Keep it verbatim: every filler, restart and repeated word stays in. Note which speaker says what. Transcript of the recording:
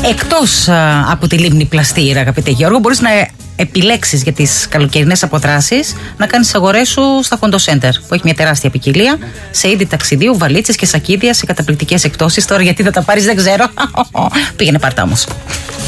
Speaker 1: Εκτός α, από τη λίμνη Πλαστήρα, αγαπητέ Γιώργο, μπορείς να επιλέξεις για τις καλοκαιρινές αποδράσεις να κάνεις αγορές σου στα Hondo Center, που έχει μια τεράστια ποικιλία σε είδη ταξιδίου, βαλίτσες και σακίδια σε καταπληκτικές εκπτώσεις. Τώρα γιατί θα τα πάρεις δεν ξέρω. Πήγαινε πάρτα όμως.